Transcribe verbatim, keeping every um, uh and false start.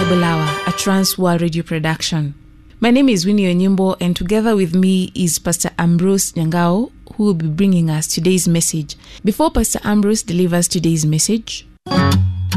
Bible Hour, a Trans World Radio production. My name is Winnie Onyimbo, and together with me is Pastor Ambrose Nyangao, who will be bringing us today's message. Before Pastor Ambrose delivers today's message,